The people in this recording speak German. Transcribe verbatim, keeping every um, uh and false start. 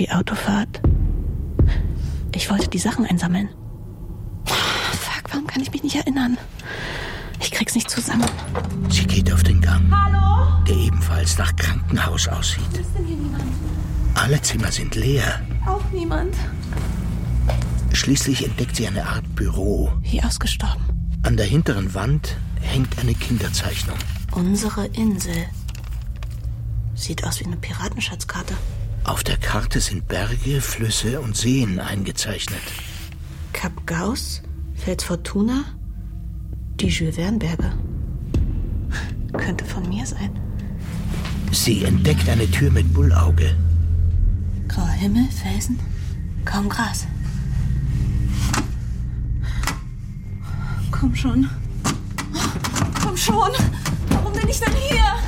die Autofahrt. Ich wollte die Sachen einsammeln. Fuck, warum kann ich mich nicht erinnern? Ich krieg's nicht zusammen. Sie geht auf den Gang. Hallo? Der ebenfalls nach Krankenhaus aussieht. Ist denn hier niemand? Alle Zimmer sind leer. Auch niemand. Schließlich entdeckt sie eine Art Büro. Wie ausgestorben. An der hinteren Wand hängt eine Kinderzeichnung. Unsere Insel. Sieht aus wie eine Piratenschatzkarte. Auf der Karte sind Berge, Flüsse und Seen eingezeichnet. Kap Gauss, Fels Fortuna, die Jules Verne Berge. Könnte von mir sein. Sie entdeckt eine Tür mit Bullauge. Grauer Himmel, Felsen, kaum Gras. Komm schon. Komm schon. Warum bin ich denn hier?